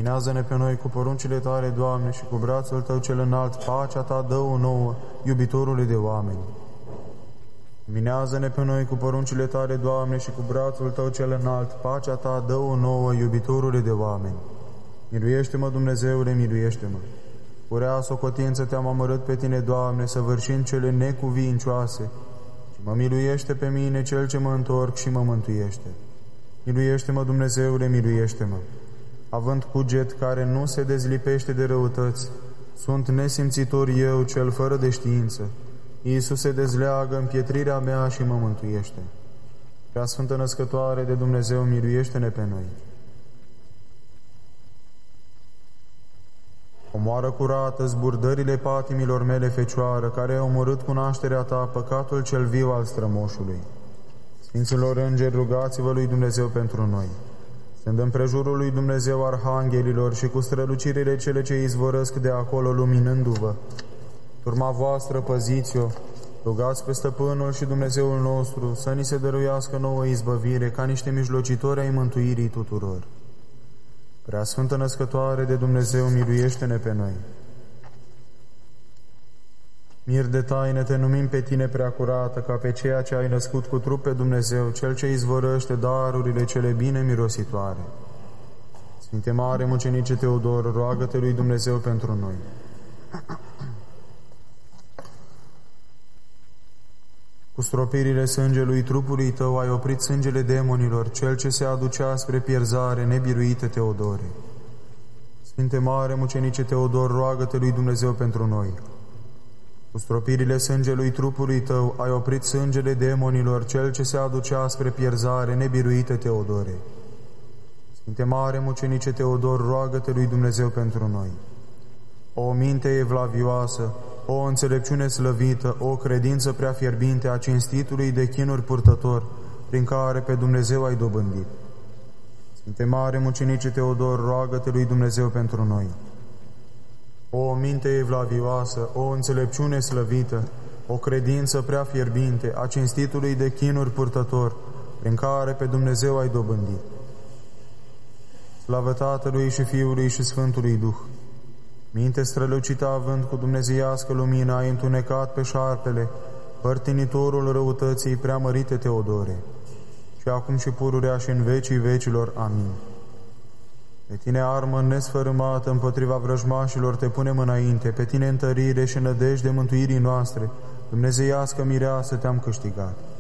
Luminează-ne pe noi cu poruncile Tale, Doamne, și cu brațul Tău cel înalt, pacea Ta dă-o nouă, iubitorule de oameni. Luminează-ne pe noi cu poruncile Tale, Doamne, și cu brațul Tău cel înalt, pacea Ta dă-o nouă, iubitorule de oameni. Miluiește-mă, Dumnezeule, miluiește-mă. Cu rea socotință Te-am amărât pe Tine, Doamne, săvârșind cele necuvincioase, și mă miluiește pe mine, Cel ce mă întorc și mă mântuiește. Miluiește-mă, Dumnezeule, miluiește-mă. Având cuget care nu se dezlipește de răutăți, sunt nesimțitor eu, cel fără de știință. Iisuse, dezleagă împietrirea mea și mă mântuiește. Prea Sfântă Născătoare de Dumnezeu, miluiește-ne pe noi. Omoară curată zburdările patimilor mele, Fecioară, care ai omorât cu nașterea Ta păcatul cel viu al strămoșului. Sfinților îngeri, rugați-vă lui Dumnezeu pentru noi. Stând împrejurul lui Dumnezeu arhanghelilor și cu strălucirile cele ce izvorăsc de acolo, luminându-vă, turma voastră păziți-o, rugați pe Stăpânul și Dumnezeul nostru să ni se dăruiască nouă izbăvire ca niște mijlocitori ai mântuirii tuturor. Prea Sfântă Născătoare de Dumnezeu, miluiește-ne pe noi. Mir de taină, Te numim pe Tine prea curată, ca pe ceea ce ai născut cu trup pe Dumnezeu, Cel ce izvorăște darurile cele bine mirositoare. Sfinte Mare Mucenice Teodor, roagă-te lui Dumnezeu pentru noi. Cu stropirile sângelui trupului Tău ai oprit sângele demonilor, Cel ce se aducea spre pierzare, nebiruite Teodore. Sfinte Mare Mucenice Teodor, roagă-te lui Dumnezeu pentru noi. Cu stropirile sângelui trupului Tău ai oprit sângele demonilor, Cel ce se aducea spre pierzare, nebiruite Teodore. Sfinte Mare Mucenice Teodor, roagă-te lui Dumnezeu pentru noi. O minte evlavioasă, o înțelepciune slăvită, o credință prea fierbinte a cinstitului de chinuri purtător, prin care pe Dumnezeu ai dobândit. Sfinte Mare Mucenice Teodor, roagă-te lui Dumnezeu pentru noi. O minte evlavioasă, o înțelepciune slăvită, o credință prea fierbinte a cinstitului de chinuri purtător, prin care pe Dumnezeu ai dobândit. Slavă Tatălui și Fiului și Sfântului Duh! Minte strălucită având cu dumnezeiască lumină, ai întunecat pe șarpele, părtinitorul răutății preamărite Teodore, și acum și pururea și în vecii vecilor. Amin. Pe Tine, armă nesfărâmată împotriva vrăjmașilor, Te punem înainte, pe Tine întărire și nădejde mântuirii noastre, dumnezeiască mireasă Te-am câștigat.